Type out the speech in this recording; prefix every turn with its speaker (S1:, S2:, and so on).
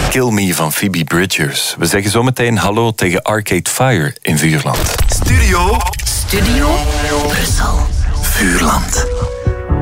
S1: Kill Me van Phoebe Bridgers. We zeggen zometeen hallo tegen Arcade Fire in Vuurland.
S2: Studio Brussel. Vuurland.